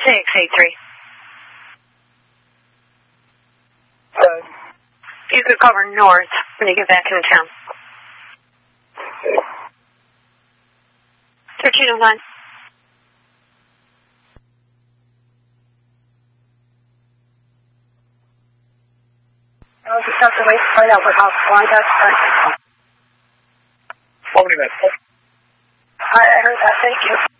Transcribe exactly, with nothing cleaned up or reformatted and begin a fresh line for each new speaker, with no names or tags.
six eight three.
Uh,
You could cover north when you get back into town. thirteen oh nine.
I'll just have to wait to find out what house one does.
One minute.
I heard that. Thank you.